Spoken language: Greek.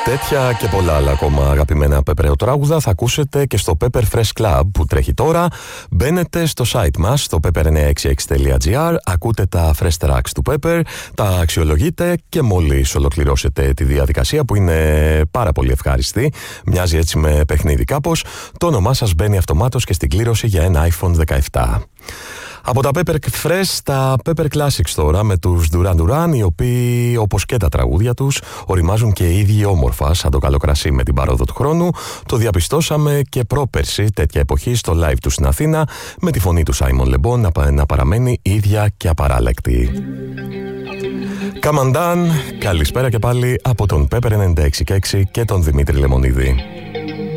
Τέτοια και πολλά άλλα ακόμα αγαπημένα πεπρεοτράγουδα θα ακούσετε και στο Pepper Fresh Club που τρέχει τώρα. Μπαίνετε στο site μας, στο pepper966.gr, ακούτε τα fresh tracks του Pepper, τα αξιολογείτε και μόλις ολοκληρώσετε τη διαδικασία που είναι πάρα πολύ ευχάριστη, μοιάζει έτσι με παιχνίδι κάπως, το όνομά σας μπαίνει αυτομάτως και στην κλήρωση για ένα iPhone 17. Από τα Pepper Fresh, τα Pepper Classics τώρα με τους Duran Duran, οι οποίοι όπως και τα τραγούδια τους οριμάζουν και οι ίδιοι όμορφα σαν το καλό κρασί με την παρόδο του χρόνου. Το διαπιστώσαμε και πρόπερση τέτοια εποχή στο live του στην Αθήνα με τη φωνή του Simon Le Bon να παραμένει ίδια και απαράλλακτη. Καμαντάν, καλησπέρα και πάλι από τον Pepper 96.6 και τον Δημήτρη Λεμονίδη.